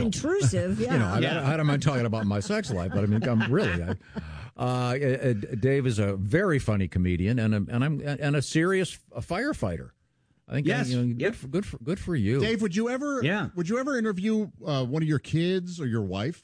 intrusive. Yeah. I don't mind talking about my sex life, but I mean, Dave is a very funny comedian and a serious firefighter. I think yes. Good for you. Dave, would you ever interview one of your kids or your wife?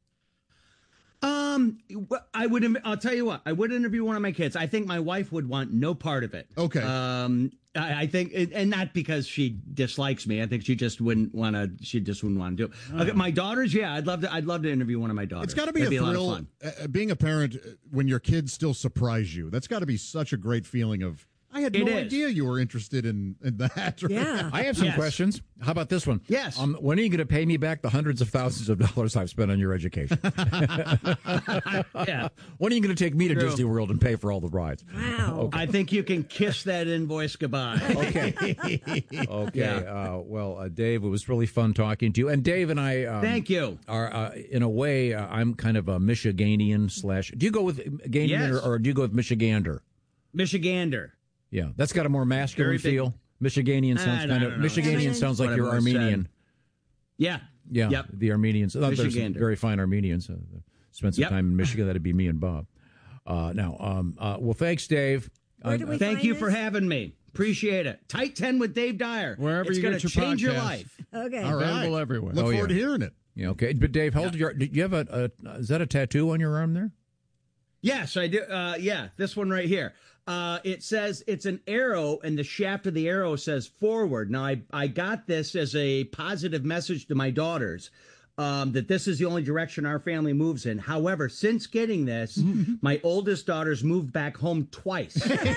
I would. I'll tell you what. I would interview one of my kids. I think my wife would want no part of it. Okay. I think, and not because she dislikes me. I think she just wouldn't want to. She just wouldn't want to do it. Okay, my daughters. Yeah, I'd love to interview one of my daughters. It's got to be a thrill. A lot of fun. Being a parent when your kids still surprise you. That's got to be such a great feeling of. I had no idea you were interested in that. Yeah. I have some questions. How about this one? Yes. When are you going to pay me back the hundreds of thousands of dollars I've spent on your education? Yeah. When are you going to take me to Disney World and pay for all the rides? Wow. Okay. I think you can kiss that invoice goodbye. Okay. Well, Dave, it was really fun talking to you. And Dave and I thank you. Are in a way, I'm kind of a Michiganian / do you go with Ganian or do you go with Michigander? Michigander. Yeah, that's got a more masculine feel. Michiganian sounds Michiganian sounds like you're Armenian. Yeah. Yep. The Armenians. There's some very fine Armenians. Spent some time in Michigan. That'd be me and Bob. Well, thanks, Dave. Thank you for having me. Appreciate it. Tight 10 with Dave Dyer. Wherever you get your podcast. It's going to change your life. Okay. All right. Available everywhere. Look forward to hearing it. Yeah, okay. But Dave, do you have is that a tattoo on your arm there? Yes, I do. This one right here. It says it's an arrow, and the shaft of the arrow says forward. Now, I got this as a positive message to my daughters that this is the only direction our family moves in. However, since getting this, my oldest daughter's moved back home twice.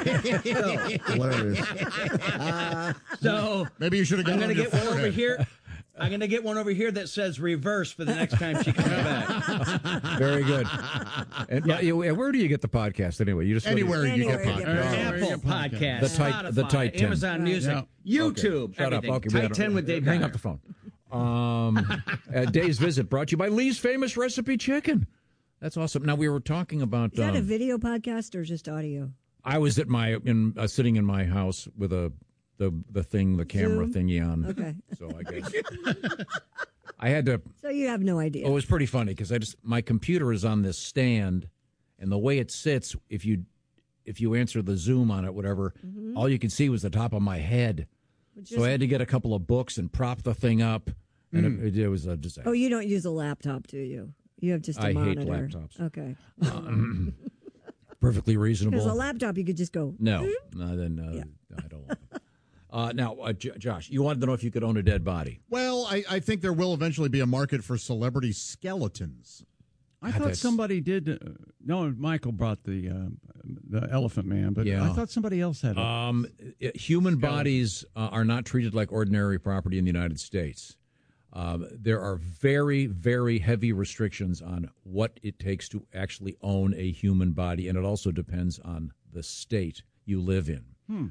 So maybe you should have. I'm going to get one over here. I'm going to get one over here that says reverse for the next time she comes back. Very good. And where do you get the podcast anyway? You just anywhere you get podcasts. Apple Podcasts, the Tight 10. Amazon Music, YouTube, okay. Shut everything. up. Okay, Tight 10 with Dave Hang Dyer. up the phone. Dave's Visit brought to you by Lee's Famous Recipe Chicken. That's awesome. Now, we were talking about... Is that a video podcast or just audio? I was at sitting in my house with the camera Zoom? thingy on. Okay. So I guess I had to. So you have no idea. Oh, it was pretty funny because my computer is on this stand, and the way it sits, if you answer the Zoom on it, whatever, all you could see was the top of my head. So I had to get a couple of books and prop the thing up, and it was a disaster. Oh, you don't use a laptop, do you? You have just a monitor. I hate laptops. Okay. Perfectly reasonable. Because a laptop, you could just go. No, I don't want it. Now, Josh, you wanted to know if you could own a dead body. Well, I think there will eventually be a market for celebrity skeletons. I thought somebody did. No, Michael brought the Elephant Man, but I thought somebody else had it. Human bodies are not treated like ordinary property in the United States. There are very, very heavy restrictions on what it takes to actually own a human body, and it also depends on the state you live in.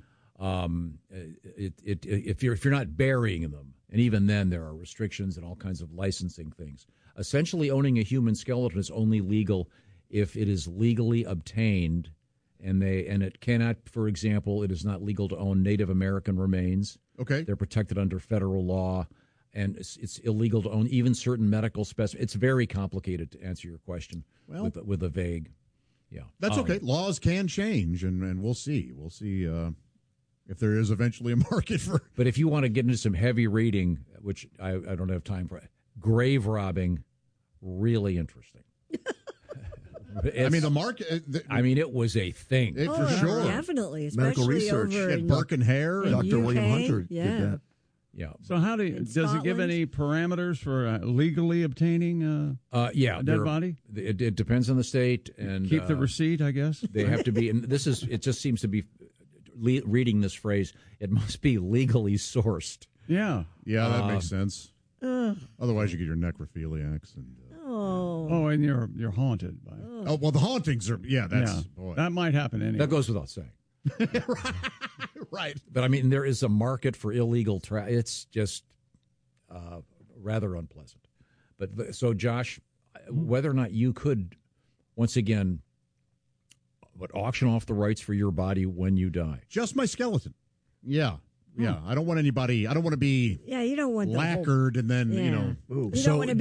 If you're not burying them, and even then there are restrictions and all kinds of licensing things. Essentially, owning a human skeleton is only legal if it is legally obtained, and it cannot. For example, it is not legal to own Native American remains. Okay, they're protected under federal law, and it's illegal to own even certain medical specimens. It's very complicated to answer your question with a vague. Yeah, that's okay. Laws can change, and we'll see. We'll see. If there is eventually a market for... But if you want to get into some heavy reading, which I don't have time for, grave robbing, really interesting. I mean, the market... it was a thing. For sure. Definitely. Medical research. Over in Burke and Hare. Dr. William Hunter did that. Yeah. So does it give any parameters for legally obtaining a dead body? It depends on the state. And keep the receipt, I guess. They have to be, and it just seems to be... reading this phrase, it must be legally sourced. Yeah, that makes sense. Otherwise, you get your necrophiliacs and. And you're haunted by. Oh well, the hauntings are. Yeah, boy. That might happen anyway. That goes without saying. Right. But I mean, there is a market for illegal. It's just rather unpleasant. But so, Josh, whether or not you could, once again. But auction off the rights for your body when you die. Just my skeleton. Yeah. Yeah. I don't want anybody. I don't want to be you don't want lacquered and then, You don't want to be